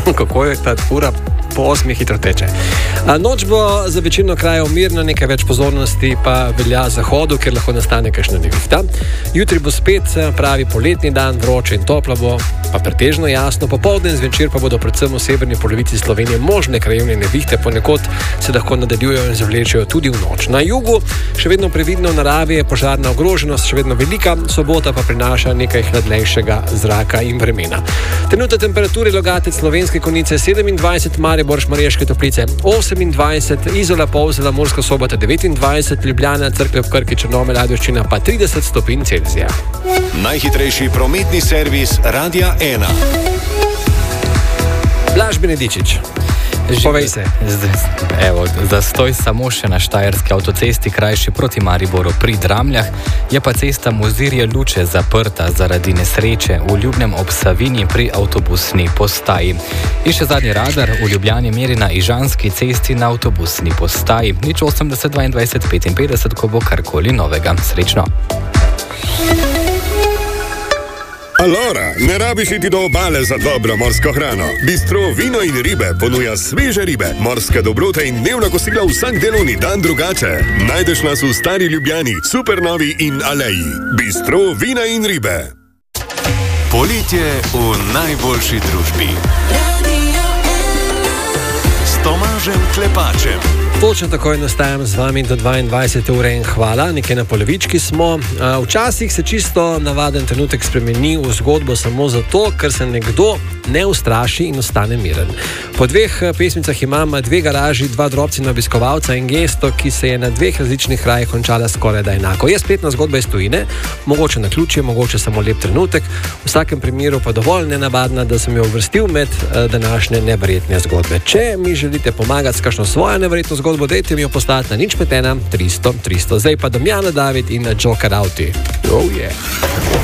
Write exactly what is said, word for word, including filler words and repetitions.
Kako je ta ura po osmi hitro teče. Noč bo za večino krajev mirna, nekaj več pozornosti pa velja zahodu, ker lahko nastane kakšna nevihta. Jutri bo spet pravi poletni dan, vroče in toplo bo, pa pretežno jasno. Popoldne in zvečer pa bodo predvsem v severni polovici Slovenije možne krajevne nevihte, ponekod se lahko nadaljujejo in zavlečejo tudi v noč. Na jugu še vedno previdno v naravi je požarna ogroženost še vedno velika, sobota pa prinaša nekaj hladnejšega zraka in vremena. Trenutne temperature Logatec, Slovenske Konjice sedemindvajset, Maribor, Šmarješke Toplice osemindvajset, Izola, Polzela, Murska Sobota devetindvajset, Ljubljana, Cerkve ob Krki, Črnomelj, Ajdovščina pa trideset stopinj Celzija. Najhitrejši prometni servis Radia ena. Blaž Benedičič. Povej se. Evo, zastoj samo še na štajerski avtocesti krajši proti Mariboru pri Dramljah, je pa cesta Mozirje-Luče zaprta zaradi nesreče v Ljubnem ob Savinji pri avtobusni postaji. In še zadnji radar v Ljubljani meri na Ižanski cesti na avtobusni postaji. Nič osemdeset dvaindvajset petinpetdeset, ko bo karkoli novega. Srečno. Alora, ne rabiš iti do obale za dobro morsko hrano. Bistro Vino in ribe ponuja sveže ribe, morske dobrote in dnevna kosila vsak delovni dan drugače. Najdeš nas v Stari Ljubljani, Supernovi in Aleji. Bistro Vina in ribe. Poletje v najboljši družbi. S Tomažem Klepačem. Točno tako nastajam z vami do dvaindvajsete ure in hvala, nekaj na polovički smo. Včasih se čisto navaden trenutek spremeni v zgodbo samo zato, ker se nekdo ne ustraši in ostane miren. Po dveh pesmicah imam dve garaži, dva drobcina obiskovalca in gesto, ki se je na dveh različnih krajih končala skoraj da enako. Je spletna zgodba iz tujine, mogoče na ključje, mogoče samo lep trenutek, v vsakem primeru pa dovolj nenavadna, da sem jo uvrstil med današnje neverjetne zgodbe. Če mi želite pomagati s kakšno svojo neverjetno zgodbo, dajte mi jo poslati na nič pet ena tristo tristo. Zdaj pa Damjana David in Joker Auti. Oh yeah.